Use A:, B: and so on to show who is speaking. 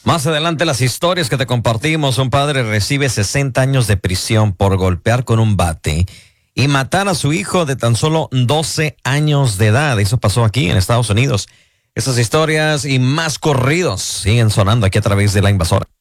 A: Más adelante las historias que te compartimos. Un padre recibe 60 años de prisión por golpear con un bate y matar a su hijo de tan solo 12 años de edad. Eso pasó aquí en Estados Unidos. Esas historias y más corridos siguen sonando aquí a través de La Invasora.